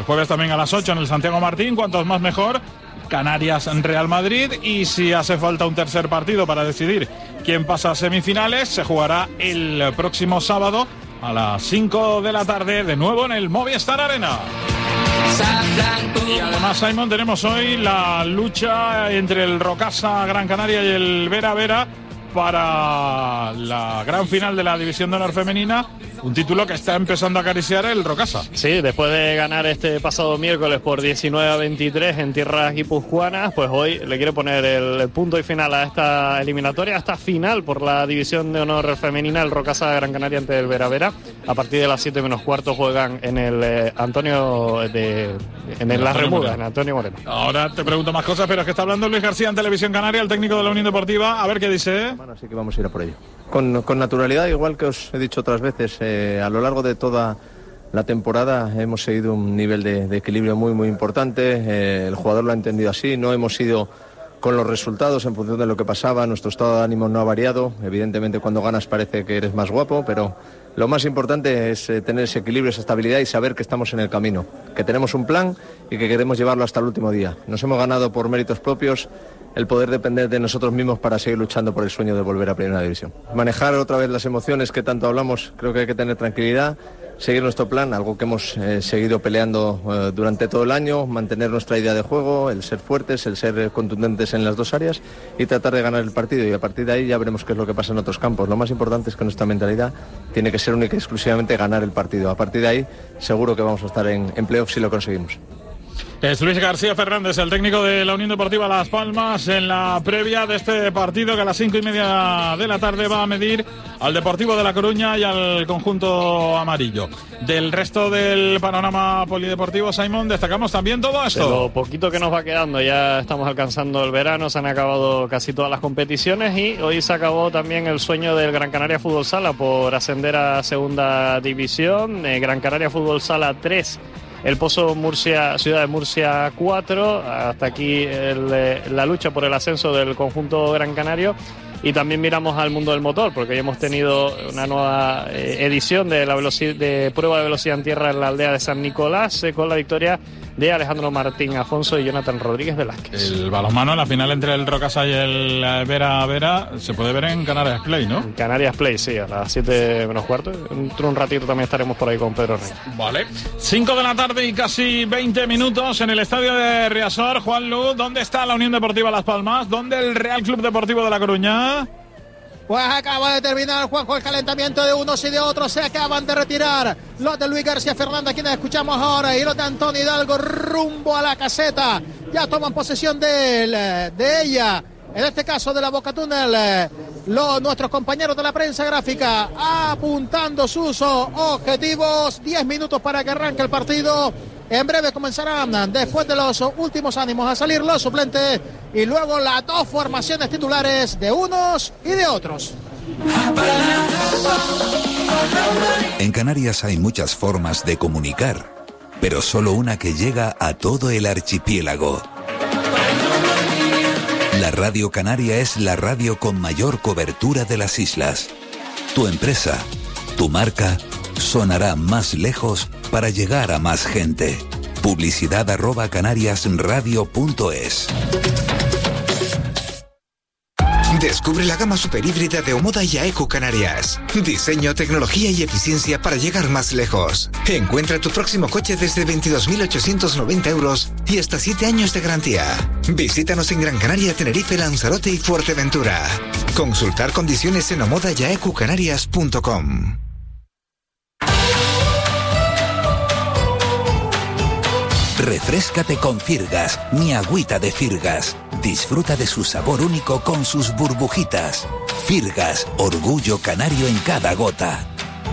El jueves también a las 8 en el Santiago Martín, cuantos más mejor. Canarias-Real Madrid, y si hace falta un tercer partido para decidir quién pasa a semifinales, se jugará el próximo sábado a las 5 de la tarde, de nuevo en el Movistar Arena. Y además, Simon, tenemos hoy la lucha entre el Rocasa Gran Canaria y el Vera Vera para la gran final de la División de Honor Femenina, un título que está empezando a acariciar el Rocasa. Sí, después de ganar este pasado miércoles por 19-23 en tierras guipuzcoanas, pues hoy le quiere poner el punto y final a esta eliminatoria, a esta final por la División de Honor Femenina, el Rocasa Gran Canaria ante el Vera Vera. A partir de las 7 menos cuarto juegan en el Las Remudas, en Antonio Moreno. Ahora te pregunto más cosas, pero es que está hablando Luis García en Televisión Canaria, el técnico de la Unión Deportiva. A ver qué dice. Bueno, así que vamos a ir a por ello. Con naturalidad, igual que os he dicho otras veces, a lo largo de toda la temporada hemos seguido un nivel de equilibrio muy importante. El jugador lo ha entendido así, no hemos ido con los resultados en función de lo que pasaba, nuestro estado de ánimo no ha variado. Evidentemente cuando ganas parece que eres más guapo, pero lo más importante es tener ese equilibrio, esa estabilidad y saber que estamos en el camino, que tenemos un plan y que queremos llevarlo hasta el último día. Nos hemos ganado por méritos propios el poder depender de nosotros mismos para seguir luchando por el sueño de volver a Primera División. Manejar otra vez las emociones que tanto hablamos, creo que hay que tener tranquilidad, seguir nuestro plan, algo que hemos seguido peleando durante todo el año, mantener nuestra idea de juego, el ser fuertes, el ser contundentes en las dos áreas y tratar de ganar el partido, y a partir de ahí ya veremos qué es lo que pasa en otros campos. Lo más importante es que nuestra mentalidad tiene que ser única y exclusivamente ganar el partido. A partir de ahí seguro que vamos a estar en playoff si lo conseguimos. Es Luis García Fernández, el técnico de la Unión Deportiva Las Palmas, en la previa de este partido que a las 5:30 de la tarde va a medir al Deportivo de La Coruña y al conjunto amarillo. Del resto del panorama polideportivo, Simón, destacamos también todo esto. De lo poquito que nos va quedando, ya estamos alcanzando el verano, se han acabado casi todas las competiciones y hoy se acabó también el sueño del Gran Canaria Fútbol Sala por ascender a Segunda División. Gran Canaria Fútbol Sala 3. El Pozo Murcia, Ciudad de Murcia 4, hasta aquí la lucha por el ascenso del conjunto gran canario. Y también miramos al mundo del motor, porque hoy hemos tenido una nueva edición de la prueba de velocidad en tierra en la aldea de San Nicolás, con la victoria de Alejandro Martín Afonso y Jonathan Rodríguez Velázquez. El balonmano, la final entre el Rocasa y el Vera Vera, se puede ver en Canarias Play, ¿no? En Canarias Play, sí, a las 7 menos cuarto. Dentro de un ratito también estaremos por ahí con Pedro Rey. Vale. 5 de la tarde y casi 20 minutos en el estadio de Riazor. Juan Luz, ¿dónde está la Unión Deportiva Las Palmas? ¿Dónde el Real Club Deportivo de La Coruña? Pues acaba de terminar, Juanjo, el calentamiento de unos y de otros. Se acaban de retirar los de Luis García Fernández, quienes escuchamos ahora, y los de Antonio Hidalgo rumbo a la caseta. Ya toman posesión de ella, en este caso de la Boca Túnel, nuestros compañeros de la prensa gráfica apuntando sus objetivos. 10 minutos para que arranque el partido. En breve comenzarán, después de los últimos ánimos, a salir los suplentes y luego las dos formaciones titulares de unos y de otros. En Canarias hay muchas formas de comunicar, pero solo una que llega a todo el archipiélago. La Radio Canaria es la radio con mayor cobertura de las islas. Tu empresa, tu marca, sonará más lejos para llegar a más gente. Publicidad @canariasradio.es. Descubre la gama superhíbrida de Omoda y AECO Canarias. Diseño, tecnología y eficiencia para llegar más lejos. Encuentra tu próximo coche desde 22.890 euros y hasta 7 años de garantía. Visítanos en Gran Canaria, Tenerife, Lanzarote y Fuerteventura. Consultar condiciones en omodayaecocanarias.com. Refréscate con Firgas, mi agüita de Firgas. Disfruta de su sabor único con sus burbujitas. Firgas, orgullo canario en cada gota.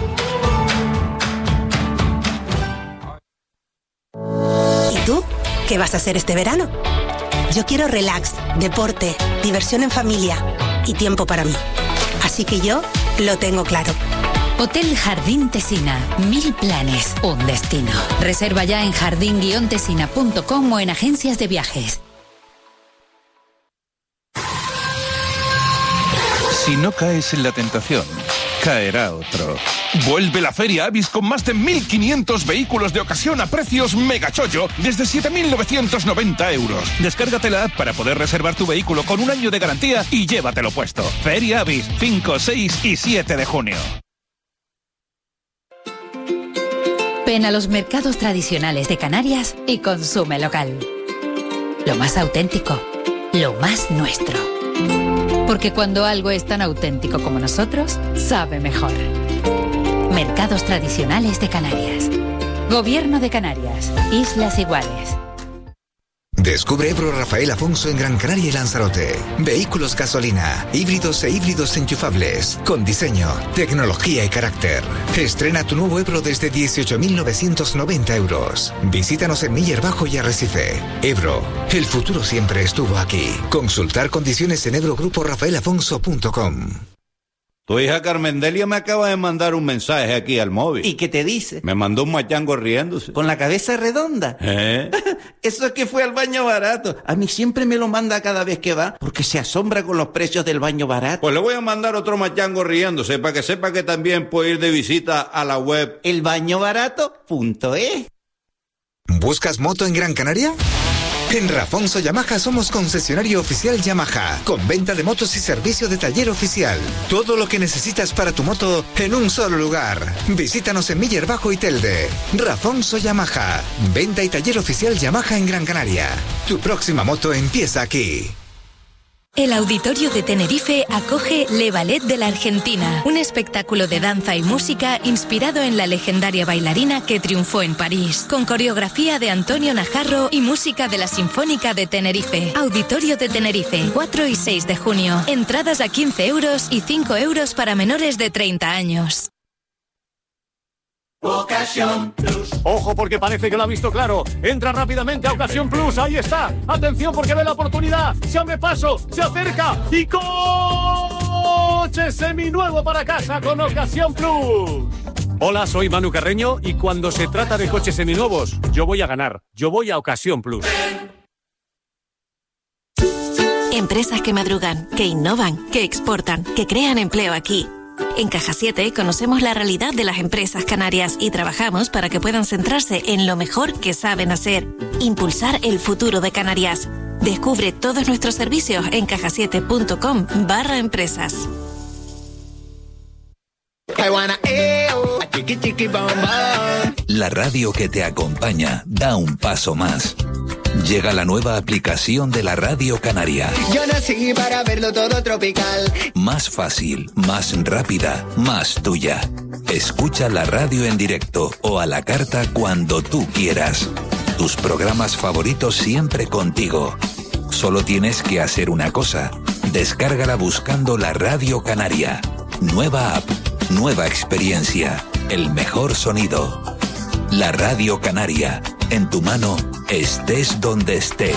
¿Y tú? ¿Qué vas a hacer este verano? Yo quiero relax, deporte, diversión en familia y tiempo para mí. Así que yo lo tengo claro. Hotel Jardín Tesina. 1000 planes, un destino. Reserva ya en jardin-tesina.com o en agencias de viajes. Si no caes en la tentación, caerá otro. Vuelve la Feria Avis con más de 1.500 vehículos de ocasión a precios mega chollo desde 7.990 euros. Descárgate la app para poder reservar tu vehículo con un año de garantía y llévatelo puesto. Feria Avis, 5, 6 y 7 de junio. Ven a los mercados tradicionales de Canarias y consume local. Lo más auténtico, lo más nuestro. Porque cuando algo es tan auténtico como nosotros, sabe mejor. Mercados tradicionales de Canarias. Gobierno de Canarias. Islas Iguales. Descubre Ebro Rafael Afonso en Gran Canaria y Lanzarote. Vehículos gasolina, híbridos e híbridos enchufables, con diseño, tecnología y carácter. Estrena tu nuevo Ebro desde 18.990 euros. Visítanos en Miller Bajo y Arrecife. Ebro, el futuro siempre estuvo aquí. Consultar condiciones en ebrogruporafaelafonso.com. Tu hija Carmendelia me acaba de mandar un mensaje aquí al móvil. ¿Y qué te dice? Me mandó un machango riéndose. ¿Con la cabeza redonda? Eso es que fue al baño barato. A mí siempre me lo manda cada vez que va, porque se asombra con los precios del baño barato. Pues le voy a mandar otro machango riéndose, para que sepa que también puede ir de visita a la web elbañobarato.es. ¿Buscas moto en Gran Canaria? En Rafonso Yamaha somos concesionario oficial Yamaha, con venta de motos y servicio de taller oficial. Todo lo que necesitas para tu moto en un solo lugar. Visítanos en Miller Bajo y Telde. Rafonso Yamaha, venta y taller oficial Yamaha en Gran Canaria. Tu próxima moto empieza aquí. El Auditorio de Tenerife acoge Le Ballet de la Argentina, un espectáculo de danza y música inspirado en la legendaria bailarina que triunfó en París, con coreografía de Antonio Najarro y música de la Sinfónica de Tenerife. Auditorio de Tenerife, 4 y 6 de junio. Entradas a 15 euros y 5 euros para menores de 30 años. Ocasión Plus. Ojo, porque parece que lo ha visto claro. Entra rápidamente a Ocasión Plus. Ahí está. Atención, porque ve la oportunidad. Se abre paso, se acerca y coche seminuevo para casa con Ocasión Plus. Hola, soy Manu Carreño y cuando se trata de coches seminuevos, yo voy a ganar. Yo voy a Ocasión Plus. Empresas que madrugan, que innovan, que exportan, que crean empleo aquí. En Caja 7 conocemos la realidad de las empresas canarias y trabajamos para que puedan centrarse en lo mejor que saben hacer, impulsar el futuro de Canarias. Descubre todos nuestros servicios en cajasiete.com/empresas. La radio que te acompaña da un paso más. Llega la nueva aplicación de la Radio Canaria. Yo nací para verlo todo tropical. Más fácil, más rápida, más tuya. Escucha la radio en directo o a la carta cuando tú quieras. Tus programas favoritos siempre contigo. Solo tienes que hacer una cosa. Descárgala buscando la Radio Canaria. Nueva app, nueva experiencia, el mejor sonido. La Radio Canaria, en tu mano, estés donde estés.